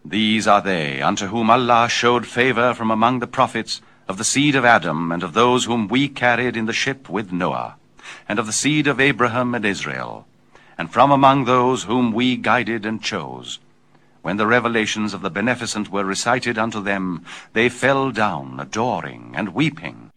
These are they unto whom Allah showed favor from among the prophets, of the seed of Adam, and of those whom we carried in the ship with Noah, and of the seed of Abraham and Israel, and from among those whom we guided and chose. When the revelations of the Beneficent were recited unto them, they fell down, adoring and weeping.